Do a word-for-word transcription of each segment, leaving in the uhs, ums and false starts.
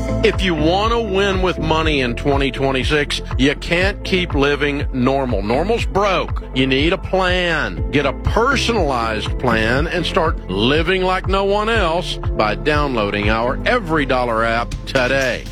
If you want to win with money in twenty twenty-six, you can't keep living normal. Normal's broke. You need a plan. Get a personalized plan and start living like no one else by downloading our Every Dollar app today.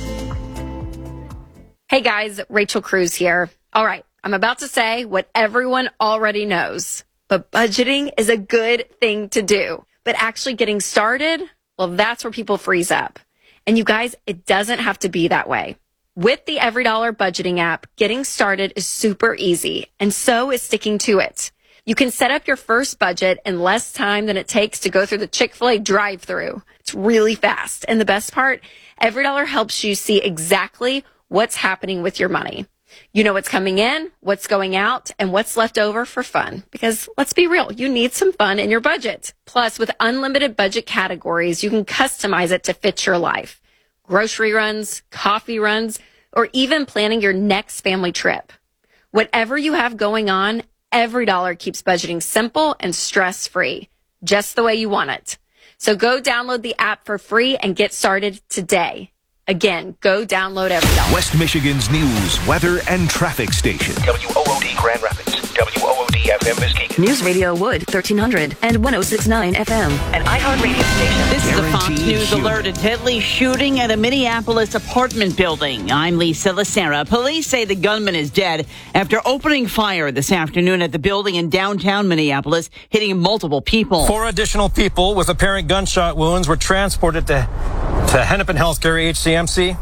Hey guys, Rachel Cruz here. All right, I'm about to say what everyone already knows, but budgeting is a good thing to do. But actually getting started, well, that's where people freeze up. And you guys, it doesn't have to be that way. With the Every Dollar budgeting app, getting started is super easy, and so is sticking to it. You can set up your first budget in less time than it takes to go through the Chick-fil-A drive-thru. It's really fast. And the best part, Every Dollar helps you see exactly what's happening with your money. You know what's coming in, what's going out, and what's left over for fun. Because let's be real, you need some fun in your budget. Plus, with unlimited budget categories, you can customize it to fit your life. Grocery runs, coffee runs, or even planning your next family trip. Whatever you have going on, Every Dollar keeps budgeting simple and stress-free, just the way you want it. So go download the app for free and get started today. Again, go download Every Dollar. West Michigan's news, weather, and traffic station. W O O D Grand Rapids. W O O D F M Muskegon. News Radio Wood, thirteen hundred and one oh six point nine F M. An iHeart radio station. This is a Fox Guaranteed News humor. alert. A deadly shooting at a Minneapolis apartment building. I'm Lisa Lacera. Police say the gunman is dead after opening fire this afternoon at the building in downtown Minneapolis, hitting multiple people. Four additional people with apparent gunshot wounds were transported to, to Hennepin Healthcare H C M C.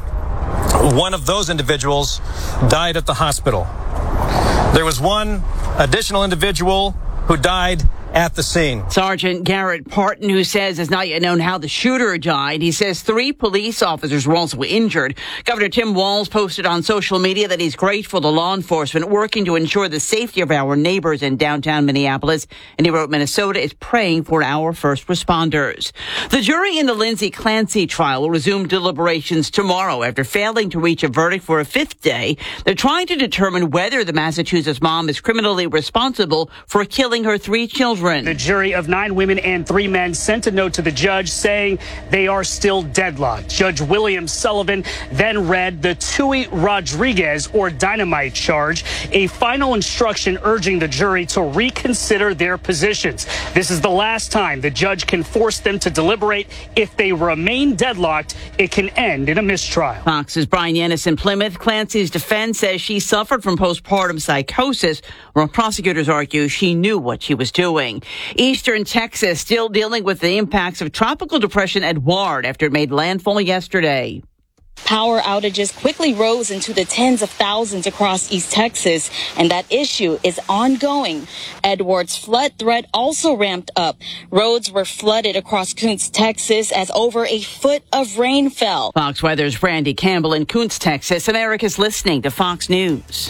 One of those individuals died at the hospital. There was one additional individual who died at the scene. Sergeant Garrett Parton, who says it's not yet known how the shooter died. He says three police officers were also injured. Governor Tim Walz posted on social media that he's grateful to law enforcement working to ensure the safety of our neighbors in downtown Minneapolis. And he wrote, Minnesota is praying for our first responders. The jury in the Lindsay Clancy trial will resume deliberations tomorrow after failing to reach a verdict for a fifth day. They're trying to determine whether the Massachusetts mom is criminally responsible for killing her three children. The jury of nine women and three men sent a note to the judge saying they are still deadlocked. Judge William Sullivan then read the Tui Rodriguez or dynamite charge, a final instruction urging the jury to reconsider their positions. This is the last time the judge can force them to deliberate. If they remain deadlocked, it can end in a mistrial. Fox's Brian Yanis in Plymouth. Clancy's defense says she suffered from postpartum psychosis, while prosecutors argue she knew what she was doing. Eastern Texas still dealing with the impacts of Tropical Depression Edouard after it made landfall yesterday. Power outages quickly rose into the tens of thousands across East Texas, and that issue is ongoing. Edward's flood threat also ramped up. Roads were flooded across Kuntz, Texas, as over a foot of rain fell. Fox Weather's Brandy Campbell in Kuntz, Texas. America's listening to Fox News.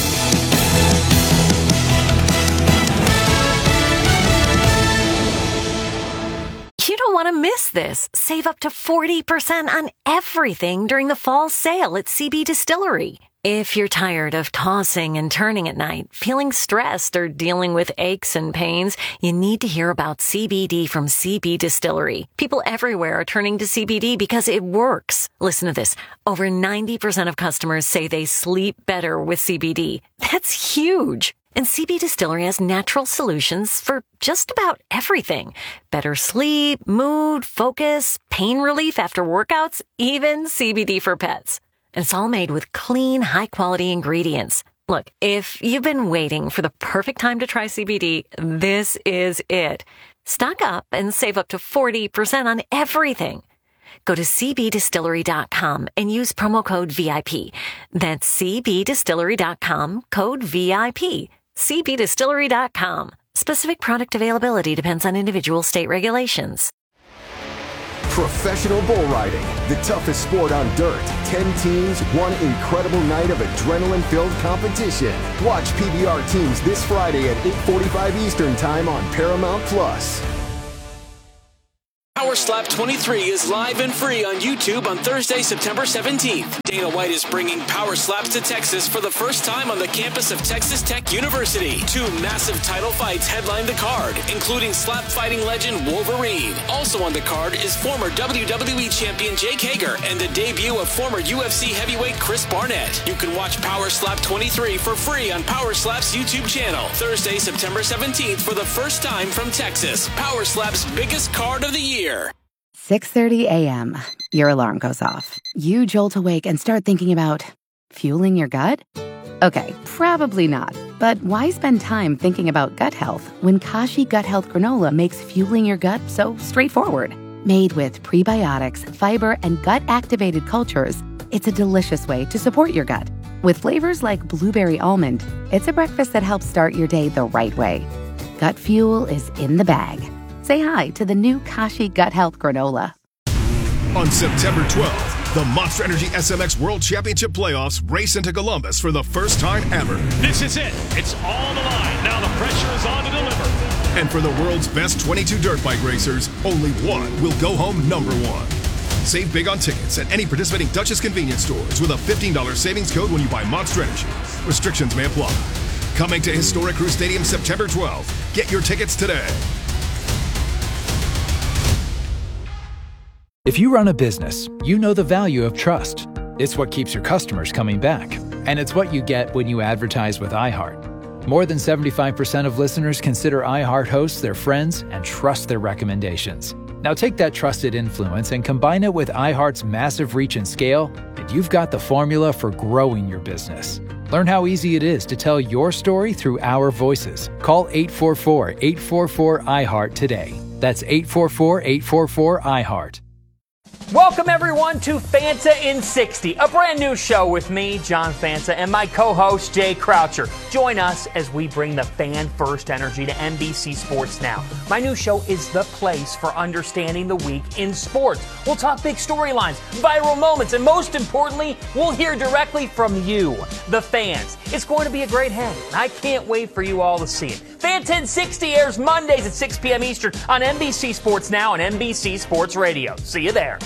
You don't want to miss this. Save up to forty percent on everything during the fall sale at C B Distillery. If you're tired of tossing and turning at night, feeling stressed, or dealing with aches and pains, you need to hear about C B D from C B Distillery. People everywhere are turning to C B D because it works. Listen to this. Over ninety percent of customers say they sleep better with C B D. That's huge. And C B Distillery has natural solutions for just about everything. Better sleep, mood, focus, pain relief after workouts, even C B D for pets. And it's all made with clean, high-quality ingredients. Look, if you've been waiting for the perfect time to try C B D, this is it. Stock up and save up to forty percent on everything. Go to c b distillery dot com and use promo code V I P. That's c b distillery dot com, code V I P. c b distillery dot com. Specific product availability depends on individual state regulations. Professional bull riding, the toughest sport on dirt. Ten teams, one incredible night of adrenaline-filled competition. Watch P B R teams this Friday at eight forty-five Eastern Time on Paramount Plus. Our Slap twenty-three is live and free on YouTube on Thursday, September seventeenth. Dana White is bringing Power Slaps to Texas for the first time on the campus of Texas Tech University. Two massive title fights headline the card, including slap fighting legend Wolverine. Also on the card is former W W E champion Jake Hager and the debut of former U F C heavyweight Chris Barnett. You can watch Power Slap twenty-three for free on Power Slap's YouTube channel. Thursday, September seventeenth for the first time from Texas. Power Slap's biggest card of the year. six thirty a.m. Your alarm goes off. You jolt awake and start thinking about fueling your gut? Okay, probably not. But why spend time thinking about gut health when Kashi Gut Health Granola makes fueling your gut so straightforward? Made with prebiotics, fiber, and gut-activated cultures, it's a delicious way to support your gut. With flavors like blueberry almond, it's a breakfast that helps start your day the right way. Gut fuel is in the bag. Say hi to the new Kashi Gut Health Granola. On September twelfth, the Monster Energy S M X World Championship Playoffs race into Columbus for the first time ever. This is it. It's all on the line. Now the pressure is on to deliver. And for the world's best twenty-two dirt bike racers, only one will go home number one. Save big on tickets at any participating Duchess convenience stores with a fifteen dollars savings code when you buy Monster Energy. Restrictions may apply. Coming to Historic Crew Stadium September twelfth. Get your tickets today. If you run a business, you know the value of trust. It's what keeps your customers coming back. And it's what you get when you advertise with iHeart. More than seventy-five percent of listeners consider iHeart hosts their friends and trust their recommendations. Now take that trusted influence and combine it with iHeart's massive reach and scale, and you've got the formula for growing your business. Learn how easy it is to tell your story through our voices. Call eight four four, eight four four, iHeart today. That's eight four four, eight four four, iHeart. Welcome, everyone, to Fanta in sixty, a brand new show with me, John Fanta, and my co-host, Jay Croucher. Join us as we bring the fan-first energy to N B C Sports Now. My new show is the place for understanding the week in sports. We'll talk big storylines, viral moments, and most importantly, we'll hear directly from you, the fans. It's going to be a great hang, and I can't wait for you all to see it. Fanta in sixty airs Mondays at six p.m. Eastern on N B C Sports Now and N B C Sports Radio. See you there.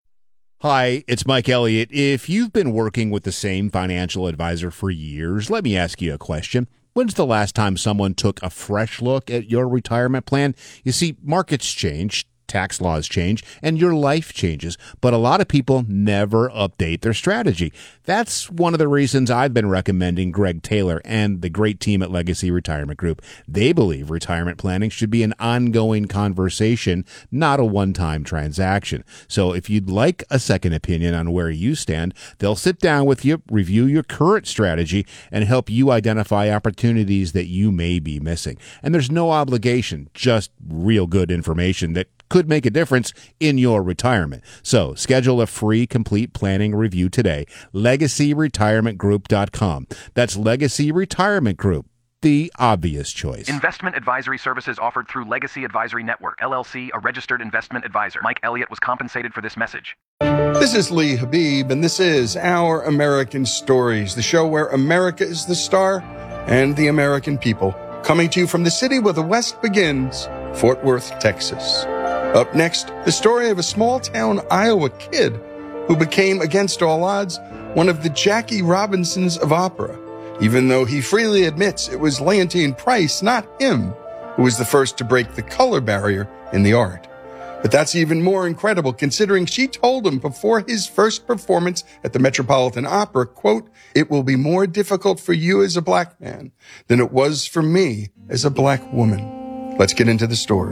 Hi, it's Mike Elliott. If you've been working with the same financial advisor for years, let me ask you a question. When's the last time someone took a fresh look at your retirement plan? You see, markets change, tax laws change, and your life changes, but a lot of people never update their strategy. That's one of the reasons I've been recommending Greg Taylor and the great team at Legacy Retirement Group. They believe retirement planning should be an ongoing conversation, not a one-time transaction. So if you'd like a second opinion on where you stand, they'll sit down with you, review your current strategy, and help you identify opportunities that you may be missing. And there's no obligation, just real good information that could make a difference in your retirement. So schedule a free complete planning review today. legacy retirement group dot com. That's Legacy Retirement Group, the obvious choice. Investment advisory services offered through Legacy Advisory Network, L L C, a registered investment advisor. Mike Elliott was compensated for this message. This is Lee Habib, and this is Our American Stories, the show where America is the star and the American people. Coming to you from the city where the West begins, Fort Worth, Texas. Up next, the story of a small-town Iowa kid who became, against all odds, one of the Jackie Robinsons of opera, even though he freely admits it was Leontyne Price, not him, who was the first to break the color barrier in the art. But that's even more incredible, considering she told him before his first performance at the Metropolitan Opera, quote, "It will be more difficult for you as a black man than it was for me as a black woman." Let's get into the story.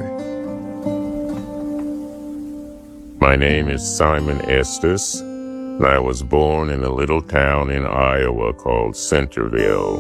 My name is Simon Estes, and I was born in a little town in Iowa called Centerville.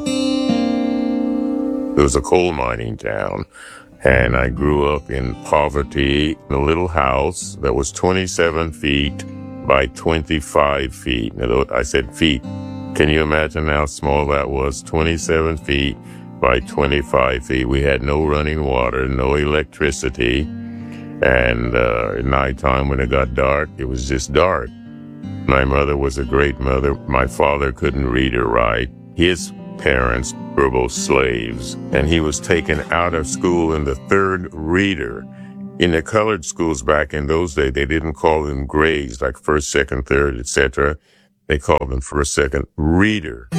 It was a coal mining town, and I grew up in poverty in a little house that was twenty-seven feet by twenty-five feet. Now, I said feet. Can you imagine how small that was? twenty-seven feet by twenty-five feet. We had no running water, no electricity. And uh, at nighttime when it got dark, it was just dark. My mother was a great mother. My father couldn't read or write. His parents were both slaves, and he was taken out of school in the third reader. In the colored schools back in those days, they didn't call them grades like first, second, third, et cetera. They called them first, second reader.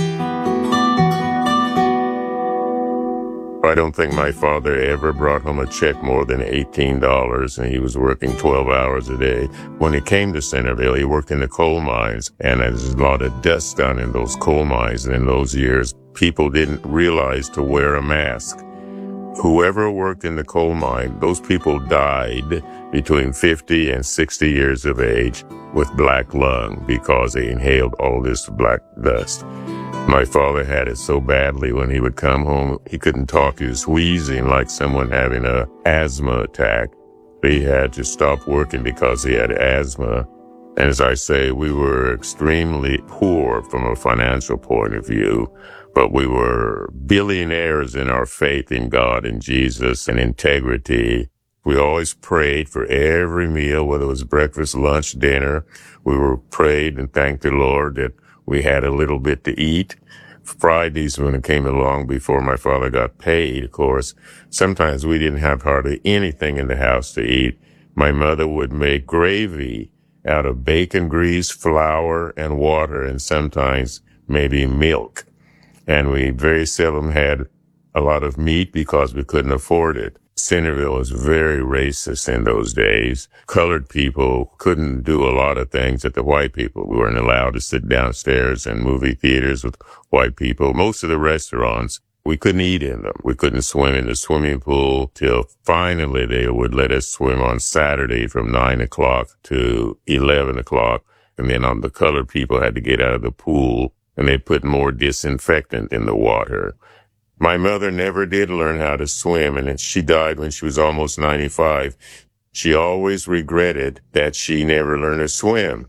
I don't think my father ever brought home a check more than eighteen dollars, and he was working twelve hours a day. When he came to Centerville, he worked in the coal mines, and there's a lot of dust down in those coal mines. And in those years, people didn't realize to wear a mask. Whoever worked in the coal mine, those people died between fifty and sixty years of age with black lung because they inhaled all this black dust. My father had it so badly when he would come home, he couldn't talk. He was wheezing like someone having a asthma attack. He had to stop working because he had asthma. And as I say, we were extremely poor from a financial point of view, but we were billionaires in our faith in God and Jesus and integrity. We always prayed for every meal, whether it was breakfast, lunch, dinner. We were prayed and thanked the Lord that we had a little bit to eat. Fridays, when it came along before my father got paid, of course, sometimes we didn't have hardly anything in the house to eat. My mother would make gravy out of bacon grease, flour, and water, and sometimes maybe milk. And we very seldom had a lot of meat because we couldn't afford it. Centerville was very racist in those days. Colored people couldn't do a lot of things that the white people. We weren't allowed to sit downstairs in movie theaters with white people. Most of the restaurants, we couldn't eat in them. We couldn't swim in the swimming pool till finally they would let us swim on Saturday from nine o'clock to eleven o'clock. And then on the colored people had to get out of the pool and they put more disinfectant in the water. My mother never did learn how to swim, and she died when she was almost ninety-five. She always regretted that she never learned to swim.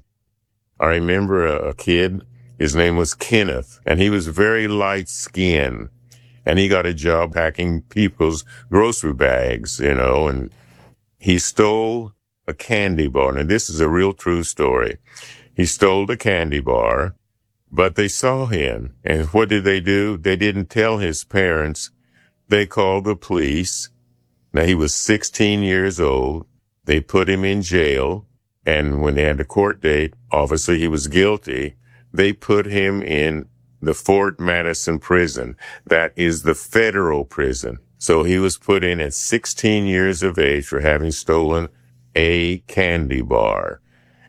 I remember a, a kid, his name was Kenneth, and he was very light-skinned, and he got a job packing people's grocery bags, you know, and he stole a candy bar. Now, this is a real true story. He stole the candy bar. But they saw him, and what did they do? They didn't tell his parents. They called the police. Now, he was sixteen years old. They put him in jail, and when they had the court date, obviously he was guilty. They put him in the Fort Madison prison. That is the federal prison. So he was put in at sixteen years of age for having stolen a candy bar.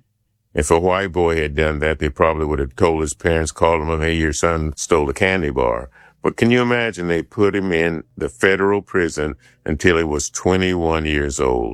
If a white boy had done that, they probably would have told his parents, called him, hey, your son stole a candy bar. But can you imagine they put him in the federal prison until he was twenty-one years old?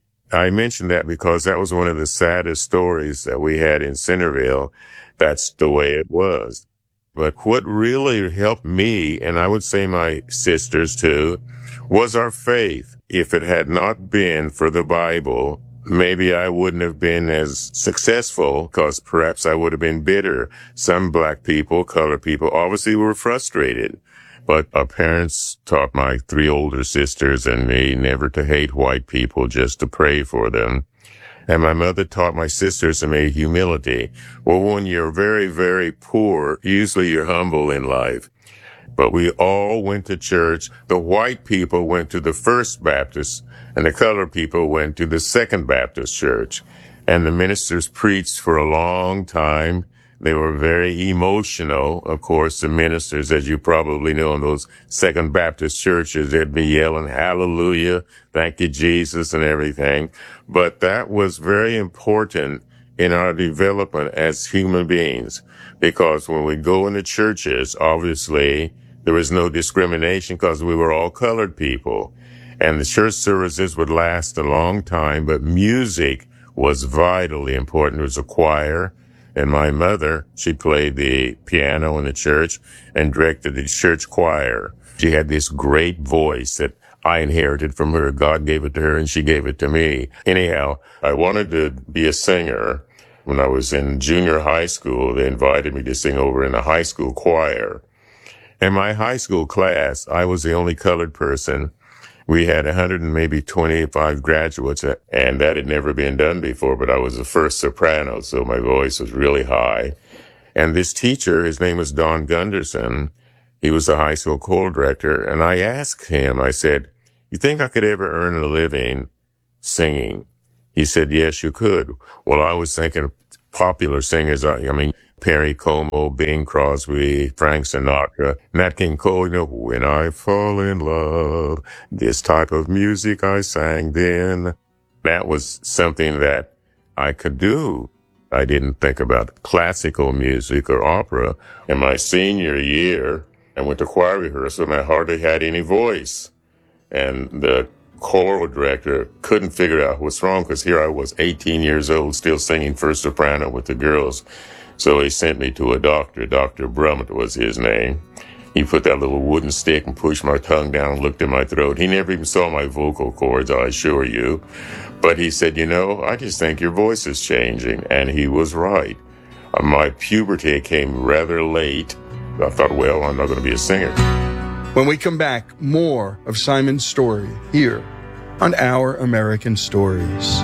I mentioned that because that was one of the saddest stories that we had in Centerville. That's the way it was. But what really helped me, and I would say my sisters too, was our faith. If it had not been for the Bible, maybe I wouldn't have been as successful because perhaps I would have been bitter. Some black people, colored people, obviously were frustrated. But our parents taught my three older sisters and me never to hate white people, just to pray for them. And my mother taught my sisters and me humility. Well, when you're very, very poor, usually you're humble in life. But we all went to church. The white people went to the First Baptist, and the colored people went to the Second Baptist Church. And the ministers preached for a long time. They were very emotional. Of course, the ministers, as you probably know, in those Second Baptist churches, they'd be yelling, hallelujah, thank you, Jesus, and everything. But that was very important in our development as human beings, because when we go into churches, obviously, there was no discrimination because we were all colored people. And the church services would last a long time, but music was vitally important. There was a choir, and my mother, she played the piano in the church and directed the church choir. She had this great voice that I inherited from her. God gave it to her, and she gave it to me. Anyhow, I wanted to be a singer. When I was in junior high school, they invited me to sing over in the high school choir. In my high school class, I was the only colored person. We had one hundred and maybe twenty-five graduates, and that had never been done before, but I was the first soprano, so my voice was really high. And this teacher, his name was Don Gunderson, he was the high school choir director, and I asked him, I said, you think I could ever earn a living singing. He said, yes, you could. Well, I was thinking popular singers, I, I mean, Perry Como, Bing Crosby, Frank Sinatra, Nat King Cole, you know, when I fall in love, this type of music I sang then. That was something that I could do. I didn't think about classical music or opera. In my senior year, I went to choir rehearsal and I hardly had any voice. And the choral director couldn't figure out what's wrong because here I was eighteen years old, still singing first soprano with the girls. So he sent me to a doctor. Doctor Brummett was his name. He put that little wooden stick and pushed my tongue down and looked in my throat. He never even saw my vocal cords, I assure you. But he said, you know, I just think your voice is changing. And he was right. Uh, my puberty came rather late. I thought, well, I'm not going to be a singer. When we come back, more of Simon's story here on Our American Stories.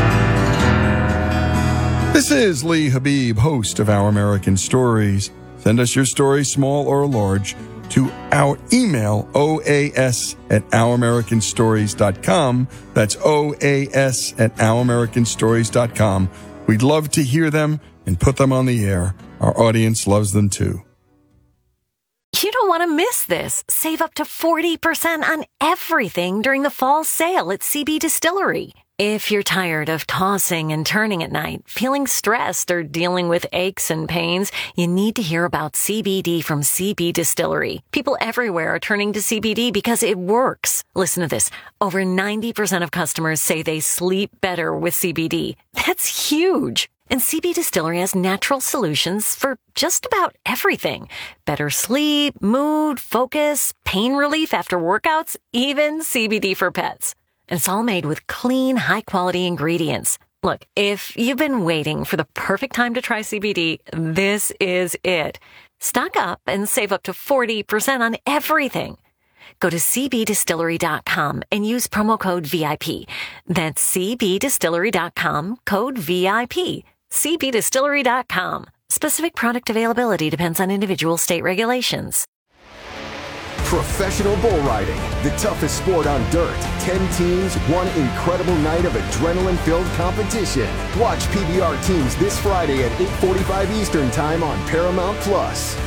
This is Lee Habib, host of Our American Stories. Send us your story, small or large, to our email, O A S at our american stories dot com. That's O A S at our american stories dot com. We'd love to hear them and put them on the air. Our audience loves them too. You don't want to miss this. Save up to forty percent on everything during the fall sale at C B Distillery. If you're tired of tossing and turning at night, feeling stressed, or dealing with aches and pains, you need to hear about C B D from C B Distillery. People everywhere are turning to C B D because it works. Listen to this. Over ninety percent of customers say they sleep better with C B D. That's huge. And C B Distillery has natural solutions for just about everything. Better sleep, mood, focus, pain relief after workouts, even C B D for pets. And it's all made with clean, high-quality ingredients. Look, if you've been waiting for the perfect time to try C B D, this is it. Stock up and save up to forty percent on everything. Go to c b distillery dot com and use promo code V I P. That's c b distillery dot com, code V I P. c b distillery dot com. Specific product availability depends on individual state regulations. Professional bull riding, the toughest sport on dirt. Ten teams, one incredible night of adrenaline-filled competition. Watch P B R teams this Friday at eight forty-five Eastern Time on Paramount Plus.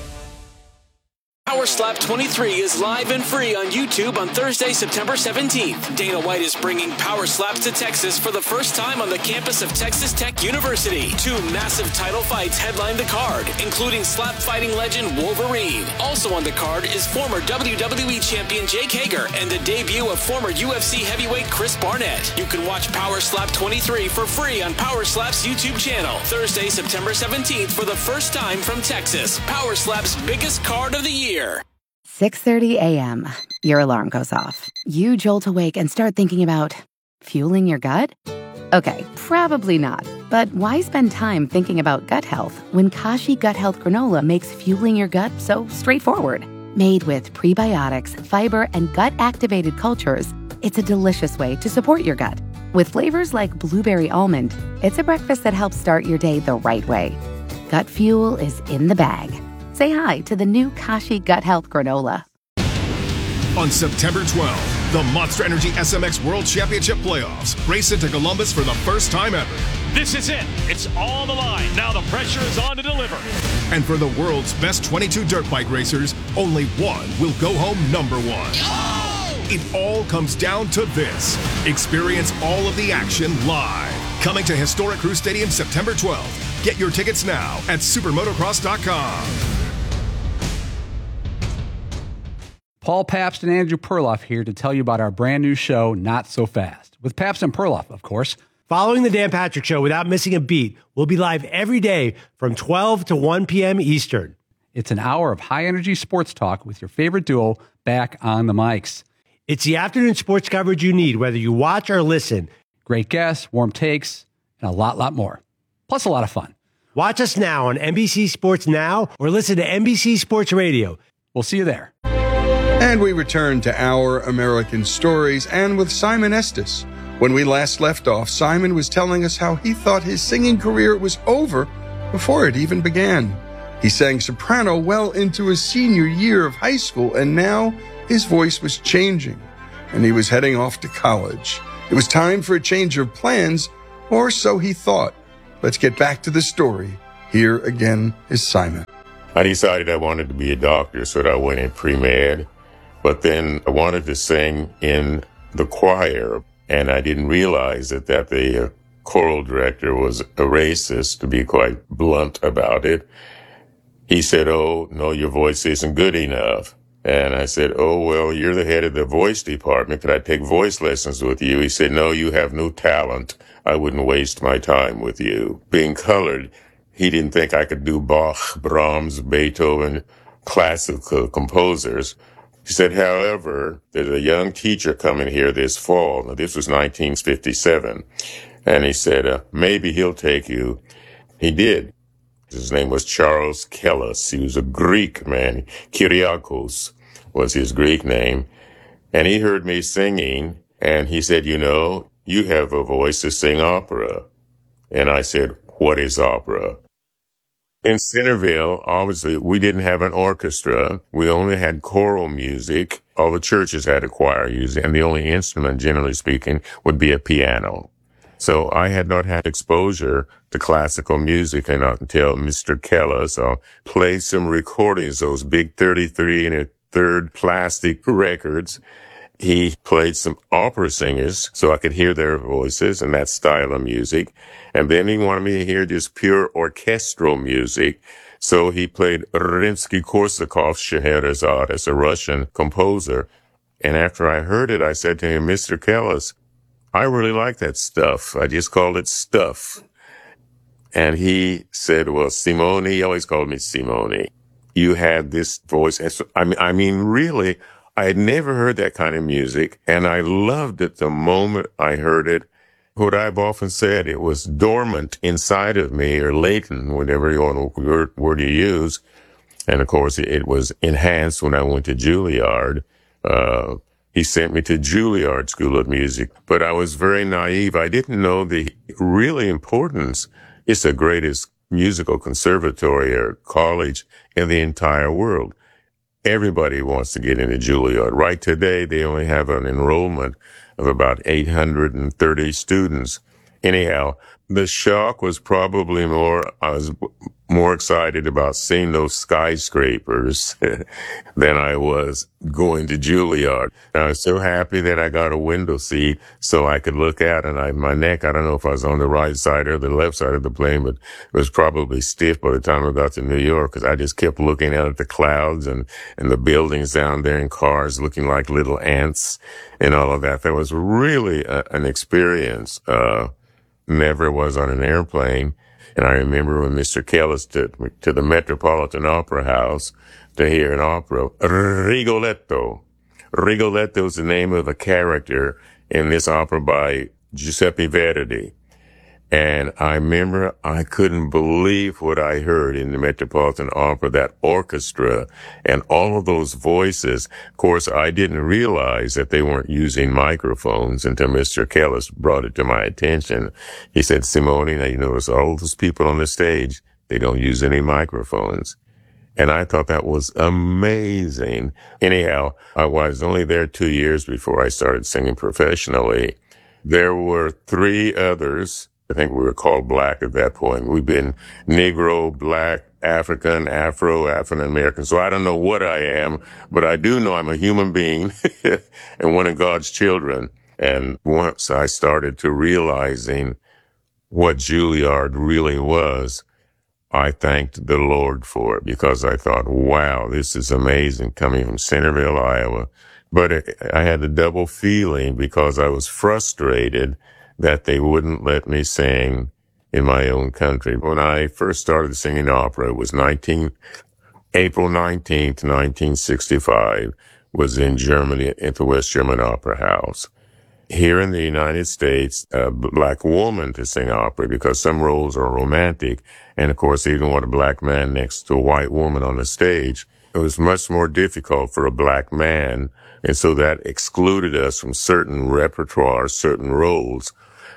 Power Slap twenty-three is live and free on YouTube on Thursday, September seventeenth. Dana White is bringing Power Slaps to Texas for the first time on the campus of Texas Tech University. Two massive title fights headline the card, including slap fighting legend Wolverine. Also on the card is former W W E champion Jake Hager and the debut of former U F C heavyweight Chris Barnett. You can watch Power Slap twenty-three for free on Power Slap's YouTube channel. Thursday, September seventeenth for the first time from Texas. Power Slap's biggest card of the year. six thirty a.m. Your alarm goes off. You jolt awake and start thinking about fueling your gut? Okay, probably not. But why spend time thinking about gut health when Kashi Gut Health Granola makes fueling your gut so straightforward? Made with prebiotics, fiber, and gut-activated cultures, it's a delicious way to support your gut. With flavors like blueberry almond, it's a breakfast that helps start your day the right way. Gut fuel is in the bag. Say hi to the new Kashi Gut Health Granola. On September twelfth, the Monster Energy S M X World Championship Playoffs race into Columbus for the first time ever. This is it. It's all on the line. Now the pressure is on to deliver. And for the world's best twenty-two dirt bike racers, only one will go home number one. Oh! It all comes down to this. Experience all of the action live. Coming to historic Crew Stadium September twelfth. Get your tickets now at supermotocross dot com. Paul Pabst and Andrew Perloff here to tell you about our brand new show, Not So Fast, with Pabst and Perloff, of course. Following the Dan Patrick Show without missing a beat, we'll be live every day from twelve to one p.m. Eastern. It's an hour of high-energy sports talk with your favorite duo back on the mics. It's the afternoon sports coverage you need, whether you watch or listen. Great guests, warm takes, and a lot, lot more. Plus a lot of fun. Watch us now on N B C Sports Now or listen to N B C Sports Radio. We'll see you there. And we return to Our American Stories and with Simon Estes. When we last left off, Simon was telling us how he thought his singing career was over before it even began. He sang soprano well into his senior year of high school, and now his voice was changing, and he was heading off to college. It was time for a change of plans, or so he thought. Let's get back to the story. Here again is Simon. I decided I wanted to be a doctor, so I went in pre-med. But then I wanted to sing in the choir, and I didn't realize that, that the uh, choral director was a racist, to be quite blunt about it. He said, "Oh, no, your voice isn't good enough." And I said, "Oh, well, you're the head of the voice department. Could I take voice lessons with you?" He said, "No, you have no talent. I wouldn't waste my time with you." Being colored, he didn't think I could do Bach, Brahms, Beethoven, classical composers. He said, "However, there's a young teacher coming here this fall." Now, this was nineteen fifty-seven. And he said, uh, maybe he'll take you. He did. His name was Charles Kellis. He was a Greek man. Kyriakos was his Greek name. And he heard me singing, and he said, "You know, you have a voice to sing opera." And I said, "What is opera?" In Centerville, obviously, we didn't have an orchestra. We only had choral music. All the churches had a choir music, and the only instrument, generally speaking, would be a piano. So I had not had exposure to classical music until Mister Kellis uh, played some recordings, those big thirty-three and a third plastic records. He played some opera singers so I could hear their voices and that style of music. And then he wanted me to hear just pure orchestral music. So he played Rimsky-Korsakov's Scheherazade as a Russian composer. And after I heard it, I said to him, "Mister Kellis, I really like that stuff. I just called it stuff." And he said, "Well, Simone," he always called me Simone, "you had this voice." And so, I mean, I mean, really, I had never heard that kind of music, and I loved it the moment I heard it. What I've often said, it was dormant inside of me, or latent, whatever you want to word you use. And of course, it was enhanced when I went to Juilliard. Uh, he sent me to Juilliard School of Music, but I was very naive. I didn't know the really importance. It's the greatest musical conservatory or college in the entire world. Everybody wants to get into Juilliard. Right today, they only have an enrollment of about eight hundred thirty students. Anyhow, the shock was probably more, I was more excited about seeing those skyscrapers than I was going to Juilliard. I was so happy that I got a window seat so I could look out, and I, my neck, I don't know if I was on the right side or the left side of the plane, but it was probably stiff by the time I got to New York, because I just kept looking out at the clouds and, and the buildings down there and cars looking like little ants and all of that. That was really a, an experience. Uh, never was on an airplane. And I remember when Mister Kellis took me to the Metropolitan Opera House to hear an opera, Rigoletto. Rigoletto is the name of a character in this opera by Giuseppe Verdi. And I remember I couldn't believe what I heard in the Metropolitan Opera, that orchestra and all of those voices. Of course, I didn't realize that they weren't using microphones until Mister Kellis brought it to my attention. He said, "Simone, now you notice all those people on the stage, they don't use any microphones." And I thought that was amazing. Anyhow, I was only there two years before I started singing professionally. There were three others. I think we were called black at that point. We've been Negro, black, African, Afro, African American. So I don't know what I am, but I do know I'm a human being and one of God's children. And once I started to realizing what Juilliard really was, I thanked the Lord for it, because I thought, wow, this is amazing, coming from Centerville, Iowa. But it, I had a double feeling, because I was frustrated that they wouldn't let me sing in my own country. When I first started singing opera, it was nineteen, April nineteenth, nineteen sixty-five, was in Germany at the West German Opera House. Here in the United States, a black woman to sing opera, because some roles are romantic, and of course they didn't want a black man next to a white woman on the stage. It was much more difficult for a black man, and so that excluded us from certain repertoire, certain roles.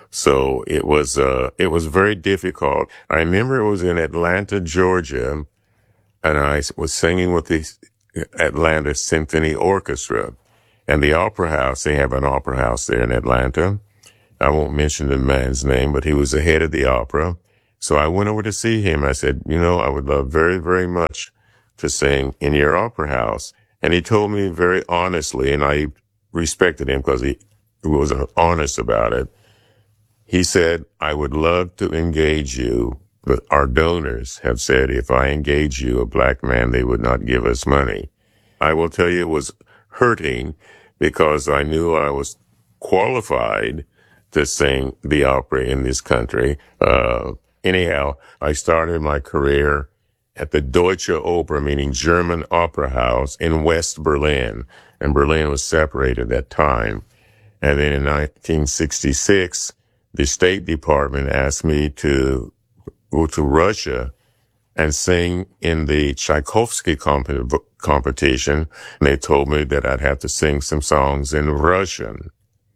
So it was, uh, it was very difficult. I remember it was in Atlanta, Georgia, and I was singing with the Atlanta Symphony Orchestra. And the Opera House, they have an opera house there in Atlanta. I won't mention the man's name, but he was the head of the opera. So I went over to see him. I said, you know, I would love very, very much to sing in your opera house. And he told me very honestly, and I respected him because he was honest about it. He said, I would love to engage you, but our donors have said if I engage you, a black man, they would not give us money. I will tell you it was hurting because I knew I was qualified to sing the opera in this country. Uh, anyhow, I started my career at the Deutsche Oper, meaning German Opera House in West Berlin. And Berlin was separated at that time. And then in nineteen sixty-six, the State Department asked me to go to Russia and sing in the Tchaikovsky comp- competition. And they told me that I'd have to sing some songs in Russian.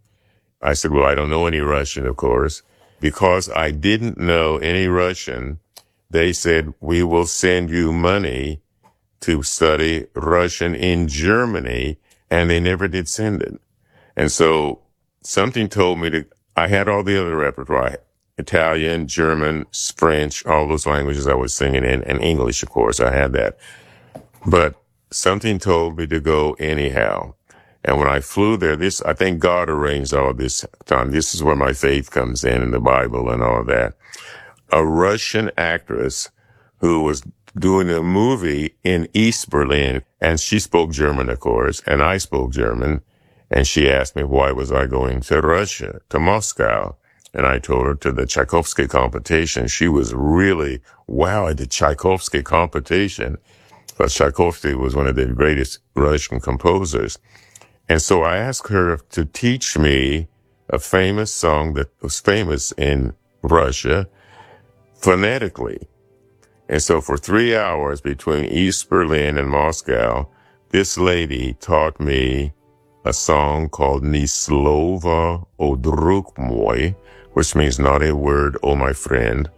I said, well, I don't know any Russian, of course. Because I didn't know any Russian, they said, we will send you money to study Russian in Germany, and they never did send it. And so something told me to, I had all the other repertoire, Italian, German, French, all those languages I was singing in, and English, of course, I had that. But something told me to go anyhow. And when I flew there, this, I think God arranged all of this time. This is where my faith comes in, in the Bible and all of that. A Russian actress who was doing a movie in East Berlin, and she spoke German, of course, and I spoke German, and she asked me why was I going to Russia, to Moscow, and I told her to the Tchaikovsky competition. She was really, wow, at the Tchaikovsky competition, but Tchaikovsky was one of the greatest Russian composers. And so I asked her to teach me a famous song that was famous in Russia, phonetically. And so for three hours between East Berlin and Moscow, this lady taught me a song called Ni slova, o drug moj, which means not a word, oh my friend.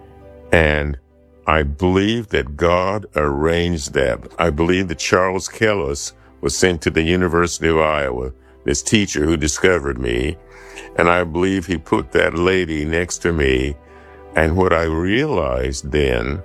And I believe that God arranged that. I believe that Charles Kellis was sent to the University of Iowa, this teacher who discovered me. And I believe he put that lady next to me. And what I realized then,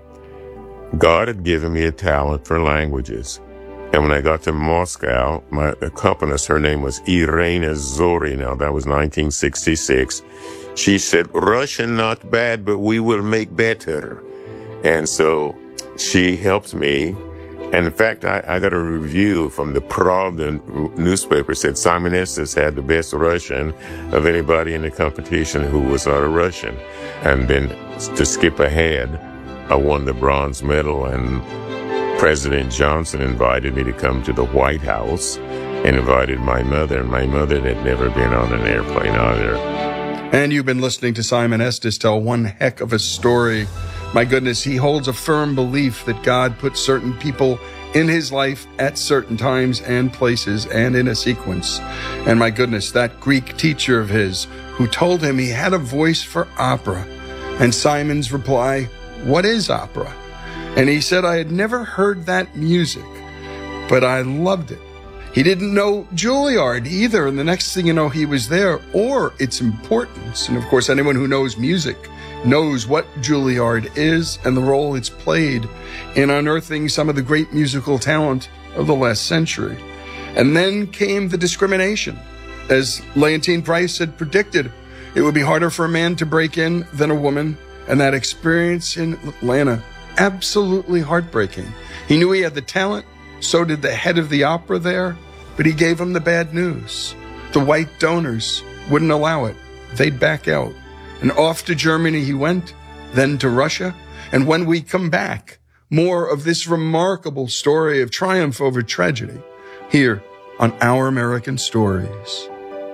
God had given me a talent for languages. And when I got to Moscow, my accompanist, her name was Irina Zorina. That was nineteen sixty-six. She said, Russian not bad, but we will make better. And so she helped me. And in fact, I, I got a review from the Pravda newspaper said Simon Estes had the best Russian of anybody in the competition who was not a Russian. And then to skip ahead, I won the bronze medal, and President Johnson invited me to come to the White House and invited my mother. And my mother had never been on an airplane either. And you've been listening to Simon Estes tell one heck of a story. My goodness, he holds a firm belief that God put certain people in his life at certain times and places and in a sequence. And my goodness, that Greek teacher of his who told him he had a voice for opera. And Simon's reply, what is opera? And he said, I had never heard that music, but I loved it. He didn't know Juilliard either. And the next thing you know, he was there, or its importance. And of course, anyone who knows music knows what Juilliard is and the role it's played in unearthing some of the great musical talent of the last century. And then came the discrimination. As Leontyne Price had predicted, it would be harder for a man to break in than a woman. And that experience in Atlanta, absolutely heartbreaking. He knew he had the talent, so did the head of the opera there, but he gave him the bad news. The white donors wouldn't allow it. They'd back out. And off to Germany he went, then to Russia. And when we come back, more of this remarkable story of triumph over tragedy here on Our American Stories.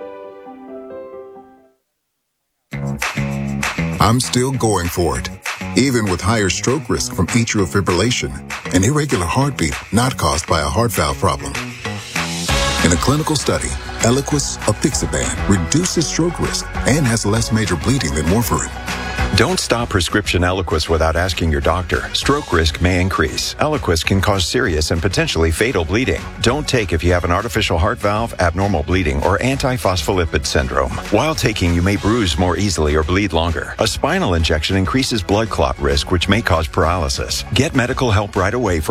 I'm still going for it, even with higher stroke risk from atrial fibrillation, an irregular heartbeat not caused by a heart valve problem. In a clinical study, Eliquis apixaban reduces stroke risk and has less major bleeding than warfarin. Don't stop prescription Eliquis without asking your doctor. Stroke risk may increase. Eliquis can cause serious and potentially fatal bleeding. Don't take if you have an artificial heart valve, abnormal bleeding, or antiphospholipid syndrome. While taking, you may bruise more easily or bleed longer. A spinal injection increases blood clot risk, which may cause paralysis. Get medical help right away for